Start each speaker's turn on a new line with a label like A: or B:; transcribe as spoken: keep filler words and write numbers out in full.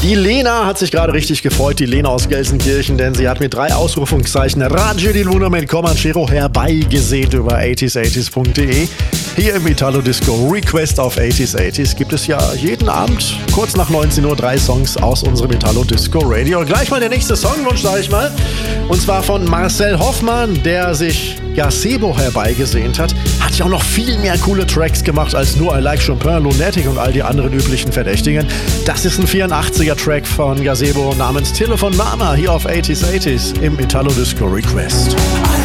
A: Die Lena hat sich gerade richtig gefreut, die Lena aus Gelsenkirchen, denn sie hat mit drei Ausrufungszeichen Radio di Luna mit Comanchero herbeigesehnt über achtziger achtzig punkt de. Hier im Italo Disco Request auf achtziger achtzig gibt es ja jeden Abend kurz nach neunzehn Uhr drei Songs aus unserem Italo Disco Radio. Gleich mal der nächste Songwunsch, sag ich mal. Und zwar von Marcel Hoffmann, der sich Gazebo herbeigesehnt hat. Hat ja auch noch viel mehr coole Tracks gemacht als nur I Like Chopin, Lunatic und all die anderen üblichen Verdächtigen. Das ist ein vierundachtziger Track von Gazebo namens Telefon Mama hier auf achtziger achtzig im Italo Disco Request.